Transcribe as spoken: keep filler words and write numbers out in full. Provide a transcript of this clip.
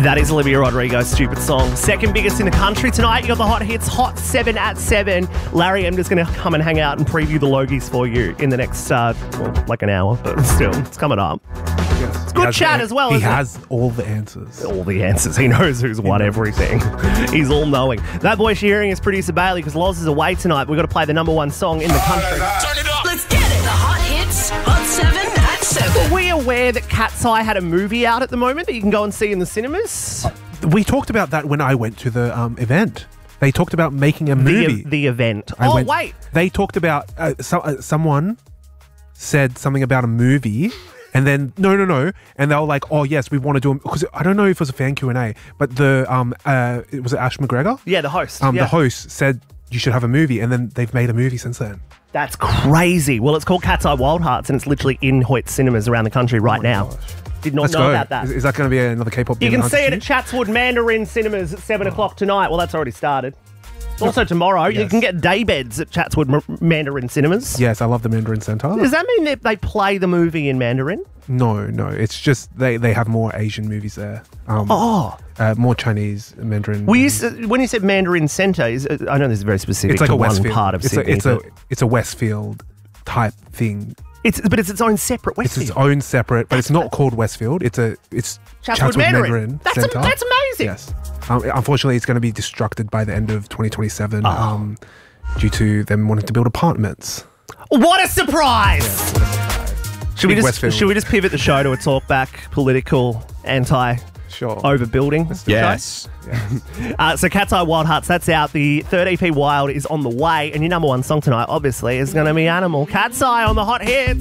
That is Olivia Rodrigo's Stupid Song. Second biggest in the country tonight. You got the hot hits, Hot seven at seven. Larry, I'm just going to come and hang out and preview the Logies for you in the next, uh, well, like an hour, but still, it's coming up. Yes. It's good chat the, as well, He isn't has it? all the answers. All the answers. He knows who's won everything. He's all knowing. That voice you're hearing is producer Bailey because Loz is away tonight. We've got to play the number one song in the country. Turn it up. Let's get it. The hot hits, Hot seven at seven. Are we aware that Cat's Eye had a movie out at the moment that you can go and see in the cinemas? We talked about that when I went to the um, event. They talked about making a movie. The, the event. I oh, went- wait. They talked about uh, so, uh, someone said something about a movie, and then no, no, no, and they were like, "Oh yes, we want to do it," because I don't know if it was a fan Q and A, but the um, uh, it was it Ash McGregor. Yeah, the host. Um, yeah. the host said you should have a movie, and then they've made a movie since then. That's crazy. Well, it's called Cat's Eye Wild Hearts, and it's literally in Hoyt cinemas around the country right Oh my now. gosh. Did not Let's know go. about that. Is, is that going to be another K-pop? You Demon can see Hunter it at tune? Chatswood Mandarin Cinemas at seven o'clock tonight. Well, that's already started. Also tomorrow, you Yes. can get day beds at Chatswood M- Mandarin Cinemas. Yes, I love the Mandarin Center. Does that mean that they play the movie in Mandarin? No, no, it's just they, they have more Asian movies there. Um, Oh. uh, more Chinese Mandarin. Well, you said, when you said Mandarin Centre, is, uh, I know this is very specific it's like to a one Westfield. part of it's Sydney. A, it's a but it's a Westfield type thing. it's, but it's its own separate It's Westfield. its own separate, but it's not called Westfield. It's a it's Chatswood Mandarin. That's, Centre. am- that's amazing. Yes. Um, unfortunately, it's going to be destructed by the end of twenty twenty-seven Oh. um, due to them wanting to build apartments. What a surprise! Should we Big just Westfield. should we just pivot the show to a talk back political anti Sure. overbuilding? Yes. Yes. Uh, so Cat's Eye Wild Hearts, that's out. The third E P Wild is on the way, and your number one song tonight, obviously, is going to be Animal. Cat's Eye on the hot hits.